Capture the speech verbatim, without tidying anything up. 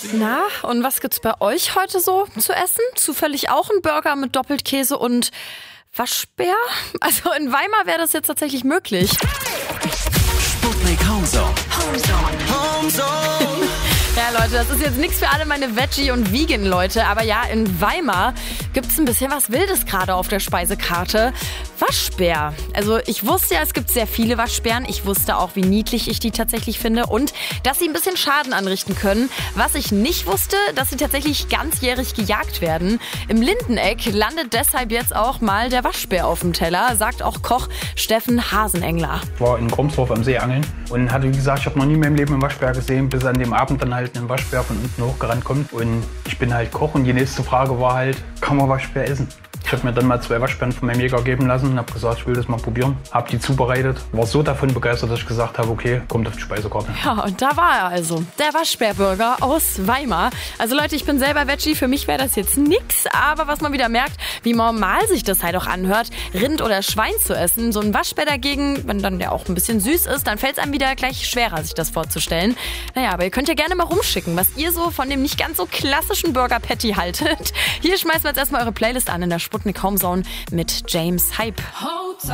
Na, und was gibt's bei euch heute so zu essen? Zufällig auch ein Burger mit Doppelkäse und Waschbär? Also in Weimar wäre das jetzt tatsächlich möglich. Sputnik Homezone. Homezone. Ja, Leute, das ist jetzt nichts für alle meine Veggie- und Vegan-Leute, aber ja, in Weimar gibt's ein bisschen was Wildes gerade auf der Speisekarte. Waschbär. Also ich wusste ja, es gibt sehr viele Waschbären. Ich wusste auch, wie niedlich ich die tatsächlich finde und dass sie ein bisschen Schaden anrichten können. Was ich nicht wusste, dass sie tatsächlich ganzjährig gejagt werden. Im Lindeneck landet deshalb jetzt auch mal der Waschbär auf dem Teller, sagt auch Koch Steffen Hasenengler. Ich war in Gromsdorf am See angeln und hatte, wie gesagt, ich habe noch nie in meinem Leben einen Waschbär gesehen, bis an dem Abend dann halt ein Waschbär von unten hochgerannt kommt. Und ich bin halt Koch und die nächste Frage war halt, kann man Waschbär essen? Ich habe mir dann mal zwei Waschbären von meinem Jäger geben lassen und habe gesagt, ich will das mal probieren. Habe die zubereitet, war so davon begeistert, dass ich gesagt habe, okay, kommt auf die Speisekarte. Ja, und da war er also, der Waschbärburger aus Weimar. Also Leute, ich bin selber Veggie, für mich wäre das jetzt nix, aber was man wieder merkt, wie normal sich das halt auch anhört, Rind oder Schwein zu essen. So ein Waschbär dagegen, wenn dann der auch ein bisschen süß ist, dann fällt es einem wieder gleich schwerer, sich das vorzustellen. Naja, aber ihr könnt ja gerne mal rumschicken, was ihr so von dem nicht ganz so klassischen Burger Patty haltet. Hier schmeißen wir jetzt erstmal eure Playlist an in der Sputnik Homezone mit James Hype.